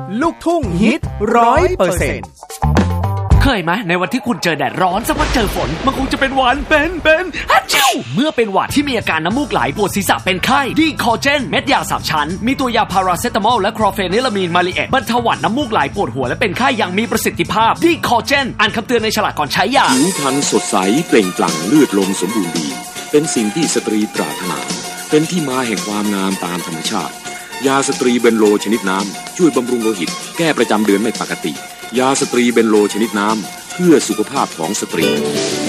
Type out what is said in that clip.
ลูกทุ่งฮิต 100% เคยไหมในวันที่คุณเจอแดดร้อนสักพักเจอฝนมันคงจะเป็นหวัดเป็นฮัจจิวเมื่อเป็นหวัดที่มีอาการน้ำมูกไหลปวดศีรษะเป็นไข้ดีคอเจนเม็ดยา3ชั้นมีตัวยาพาราเซตามอลและคลอเฟนิลามีนมาลิเอตบรรเทาหวัดน้ำมูกไหลปวดหัวและเป็นไข้อย่างมีประสิทธิภาพดีคอเจนอ่านคำเตือนในฉลากก่อนใช้ยาผิวพรรณสดใสเปล่งปลั่งเลือดลมสมบูรณ์ดีเป็นสิ่งที่สตรีปรารถนาเป็นที่มาแห่งความงามตามธรรมชาติยาสตรีเบนโลชนิดน้ำช่วยบำรุงโลหิตแก้ประจำเดือนไม่ปกติยาสตรีเบนโลชนิดน้ำเพื่อสุขภาพของสตรี